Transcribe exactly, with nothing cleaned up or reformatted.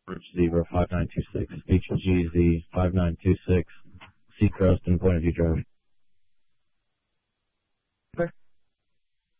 Approach Zebra five nine two six, H G Z five nine two six, Seacrest and Point of View Drive.